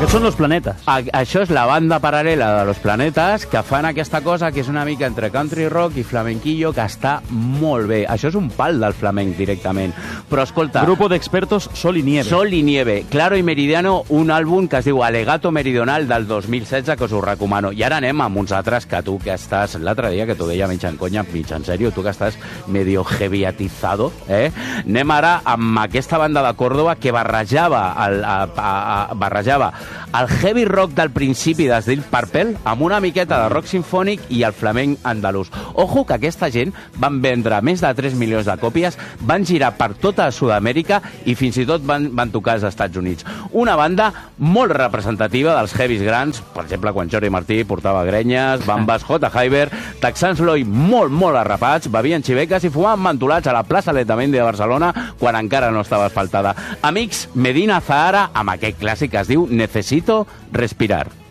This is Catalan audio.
Aquests són Los Planetes. Això és la banda paral·lela de Los Planetes, que fan aquesta cosa que és una mica entre country rock i flamenquillo, que està molt bé. Això és un pal del flamenc directament. Però escolta... Grupo de expertos Sol y Nieve. Sol y Nieve. Claro y Meridiano, un àlbum que es diu Alegato Meridional del 2016, que us ho recomano. I ara anem amb uns altres que tu, que estàs... L'altre dia que t'ho deia mig en conya, mig en sèrio, tu que estàs medio heavyatizado, Anem ara amb aquesta banda de Córdoba que barrejava el heavy rock del principi de Deep Purple amb una miqueta de rock sinfònic i el flamenc andalús. Ojo que aquesta gent van vendre més de 3 milions de còpies, van girar per tota Sud-amèrica i fins i tot van tocar als Estats Units. Una banda molt representativa dels heavies grans, per exemple, quan Jordi Martí portava grenyes, Bambas, J. Hyber, Texans Loy molt arrapats, bevien xiveques i fumaven mantolats a la plaça Letamendi de Barcelona quan encara no estava asfaltada. Amics, Medina Zahara amb aquest clàssic que es diu Necesito respirar.